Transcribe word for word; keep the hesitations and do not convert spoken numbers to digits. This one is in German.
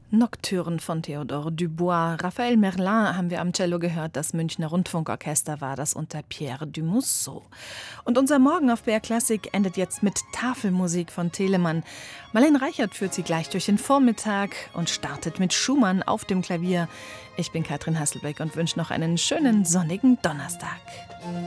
Nocturne von Theodore Dubois. Raphael Merlin haben wir am Cello gehört. Das Münchner Rundfunkorchester war das unter Pierre Dumusseau. Und unser Morgen auf B R Klassik endet jetzt mit Tafelmusik von Telemann. Marlene Reichert führt sie gleich durch den Vormittag und startet mit Schumann auf dem Klavier. Ich bin Katrin Hasselbeck und wünsche noch einen schönen sonnigen Donnerstag.